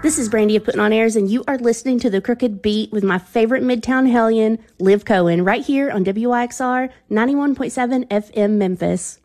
This is Brandy of Putting On Airs, and you are listening to The Crooked Beat with my favorite Midtown hellion, Liv Cohen, right here on WYXR 91.7 FM Memphis.